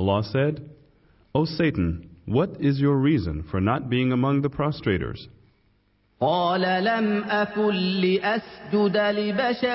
Allah said, O Satan, what is your reason for not being among the prostrators? قال لم أكن لأسجد لبشر